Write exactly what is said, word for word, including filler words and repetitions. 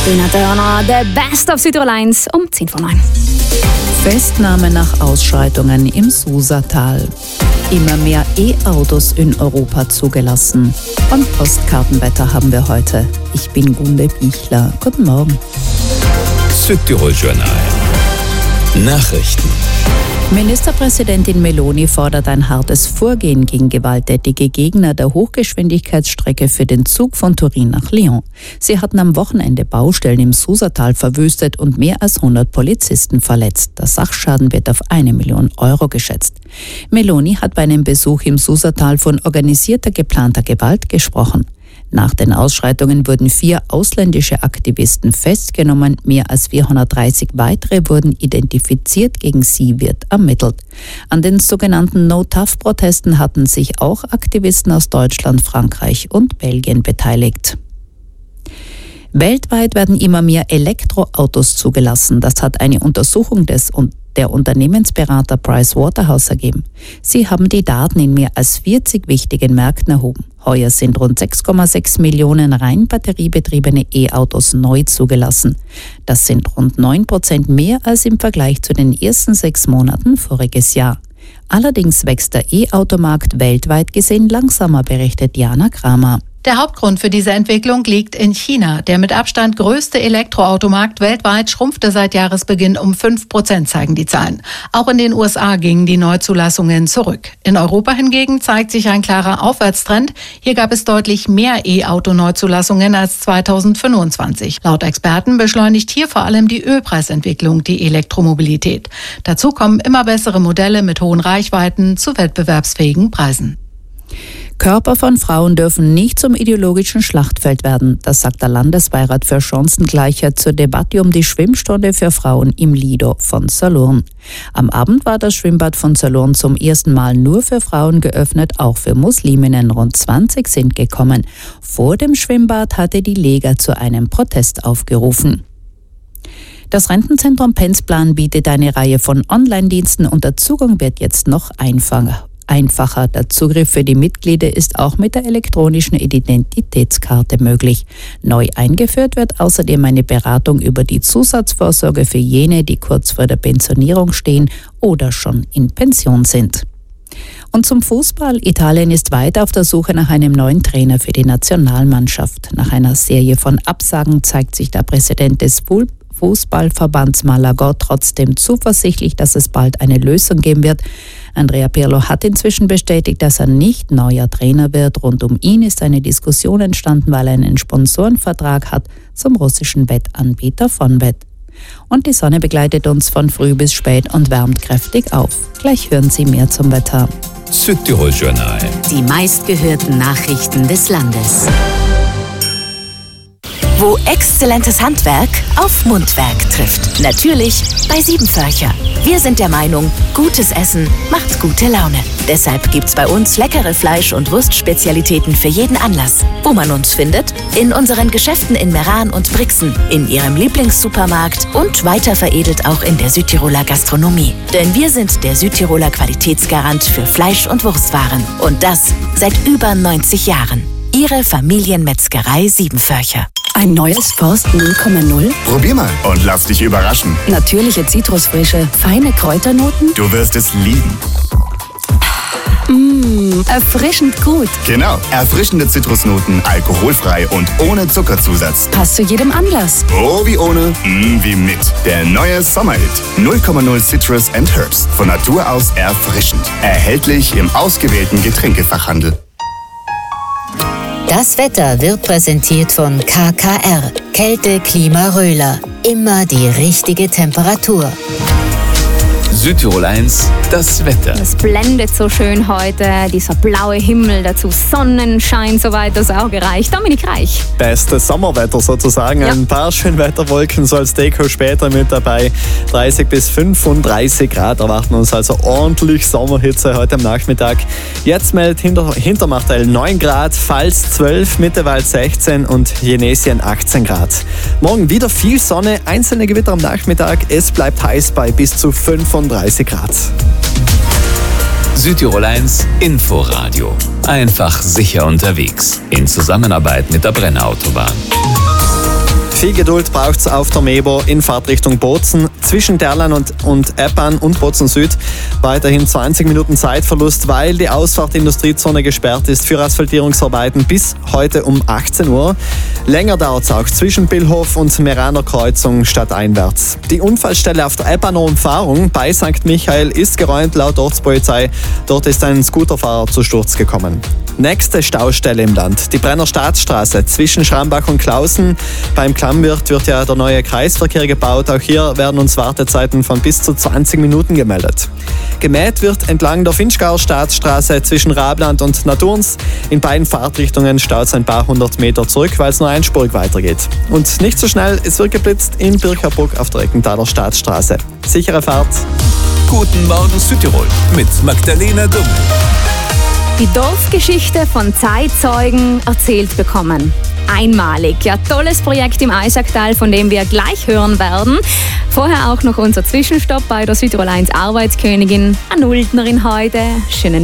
Tina Turner, The Best of Südtirol eins um zehn vor neun. Festnahme nach Ausschreitungen im Susatal. Immer mehr E-Autos in Europa zugelassen. Und Postkartenwetter haben wir heute. Ich bin Gunde Bichler. Guten Morgen. Südtirol Journal. Nachrichten. Ministerpräsidentin Meloni fordert ein hartes Vorgehen gegen gewalttätige Gegner der Hochgeschwindigkeitsstrecke für den Zug von Turin nach Lyon. Sie hatten am Wochenende Baustellen im Susatal verwüstet und mehr als hundert Polizisten verletzt. Der Sachschaden wird auf eine Million Euro geschätzt. Meloni hat bei einem Besuch im Susatal von organisierter geplanter Gewalt gesprochen. Nach den Ausschreitungen wurden vier ausländische Aktivisten festgenommen, mehr als vierhundertdreißig weitere wurden identifiziert, gegen sie wird ermittelt. An den sogenannten No-Tough-Protesten hatten sich auch Aktivisten aus Deutschland, Frankreich und Belgien beteiligt. Weltweit werden immer mehr Elektroautos zugelassen. Das hat eine Untersuchung des der Unternehmensberater Pricewaterhouse ergeben. Sie haben die Daten in mehr als vierzig wichtigen Märkten erhoben. Heuer sind rund sechs Komma sechs Millionen rein batteriebetriebene E-Autos neu zugelassen. Das sind rund neun Prozent mehr als im Vergleich zu den ersten sechs Monaten voriges Jahr. Allerdings wächst der E-Automarkt weltweit gesehen langsamer, berichtet Jana Kramer. Der Hauptgrund für diese Entwicklung liegt in China. Der mit Abstand größte Elektroautomarkt weltweit schrumpfte seit Jahresbeginn um fünf Prozent, zeigen die Zahlen. Auch in den U S A gingen die Neuzulassungen zurück. In Europa hingegen zeigt sich ein klarer Aufwärtstrend. Hier gab es deutlich mehr E-Auto-Neuzulassungen als zweitausendfünfundzwanzig. Laut Experten beschleunigt hier vor allem die Ölpreisentwicklung die Elektromobilität. Dazu kommen immer bessere Modelle mit hohen Reichweiten zu wettbewerbsfähigen Preisen. Körper von Frauen dürfen nicht zum ideologischen Schlachtfeld werden. Das sagt der Landesbeirat für Chancengleichheit zur Debatte um die Schwimmstunde für Frauen im Lido von Salurn. Am Abend war das Schwimmbad von Salurn zum ersten Mal nur für Frauen geöffnet, auch für Musliminnen. Rund zwanzig sind gekommen. Vor dem Schwimmbad hatte die Lega zu einem Protest aufgerufen. Das Rentenzentrum Penzplan bietet eine Reihe von Online-Diensten und der Zugang wird jetzt noch einfacher. Einfacher. Der Zugriff für die Mitglieder ist auch mit der elektronischen Identitätskarte möglich. Neu eingeführt wird außerdem eine Beratung über die Zusatzvorsorge für jene, die kurz vor der Pensionierung stehen oder schon in Pension sind. Und zum Fußball. Italien ist weiter auf der Suche nach einem neuen Trainer für die Nationalmannschaft. Nach einer Serie von Absagen zeigt sich der Präsident des Fußballverbands Malaga trotzdem zuversichtlich, dass es bald eine Lösung geben wird. Andrea Pirlo hat inzwischen bestätigt, dass er nicht neuer Trainer wird. Rund um ihn ist eine Diskussion entstanden, weil er einen Sponsorenvertrag hat zum russischen Wettanbieter Fonbet. Und die Sonne begleitet uns von früh bis spät und wärmt kräftig auf. Gleich hören Sie mehr zum Wetter. Südtirol Journal. Die meistgehörten Nachrichten des Landes. Wo exzellentes Handwerk auf Mundwerk trifft. Natürlich bei Siebenförcher. Wir sind der Meinung, gutes Essen macht gute Laune. Deshalb gibt's bei uns leckere Fleisch- und Wurstspezialitäten für jeden Anlass. Wo man uns findet? In unseren Geschäften in Meran und Brixen, in Ihrem Lieblingssupermarkt und weiter veredelt auch in der Südtiroler Gastronomie. Denn wir sind der Südtiroler Qualitätsgarant für Fleisch- und Wurstwaren. Und das seit über neunzig Jahren. Ihre Familienmetzgerei Siebenförcher. Ein neues Forst null Komma null? Probier mal und lass dich überraschen. Natürliche Zitrusfrische, feine Kräuternoten? Du wirst es lieben. Mmh, erfrischend gut. Genau, erfrischende Zitrusnoten, alkoholfrei und ohne Zuckerzusatz. Passt zu jedem Anlass. Oh wie ohne, mm wie mit. Der neue Sommerhit. null Komma null Citrus and Herbs. Von Natur aus erfrischend. Erhältlich im ausgewählten Getränkefachhandel. Das Wetter wird präsentiert von K K R. Kälte, Klima, Röhler. Immer die richtige Temperatur. Südtirol eins, das Wetter. Es blendet so schön heute, dieser blaue Himmel, dazu Sonnenschein, soweit das Auge reicht. Dominik Reich. Bestes Sommerwetter sozusagen. Ja. Ein paar Schönwetterwolken so als Deko später mit dabei. dreißig bis fünfunddreißig Grad erwarten uns also ordentlich Sommerhitze heute am Nachmittag. Jetzt meldet Hinter- Hintermachtal neun Grad, Pfalz zwölf, Mittewald sechzehn und Jenesien achtzehn Grad. Morgen wieder viel Sonne, einzelne Gewitter am Nachmittag. Es bleibt heiß bei bis zu fünfunddreißig Grad. Südtirol eins Inforadio. Einfach sicher unterwegs. In Zusammenarbeit mit der Brenner Autobahn. Viel Geduld braucht es auf der Mebo in Fahrtrichtung Bozen. Zwischen Derlan und, und Eppan und Bozen Süd weiterhin zwanzig Minuten Zeitverlust, weil die Ausfahrt Industriezone gesperrt ist für Asphaltierungsarbeiten bis heute um achtzehn Uhr. Länger dauert es auch zwischen Billhof und Meraner Kreuzung stadteinwärts. Die Unfallstelle auf der Eppaner Umfahrung bei Sankt Michael ist geräumt laut Ortspolizei. Dort ist ein Scooterfahrer zu Sturz gekommen. Nächste Staustelle im Land, die Brenner Staatsstraße zwischen Schrambach und Klausen. Beim Klammwirt wird ja der neue Kreisverkehr gebaut. Auch hier werden uns Wartezeiten von bis zu zwanzig Minuten gemeldet. Gemäht wird entlang der Finchgauer Staatsstraße zwischen Rabland und Naturns. In beiden Fahrtrichtungen staut es ein paar hundert Meter zurück, weil es nur einspurig weitergeht. Und nicht so schnell, es wird geblitzt in Bircherbrück auf der Eckenthaler Staatsstraße. Sichere Fahrt. Guten Morgen Südtirol mit Magdalena Dumm. Die Dorfgeschichte von Zeitzeugen erzählt bekommen. Einmalig. Ja, tolles Projekt im Eisacktal, von dem wir gleich hören werden. Vorher auch noch unser Zwischenstopp bei der Südtirol eins Arbeitskönigin, Anne Uldnerin heute. Schönen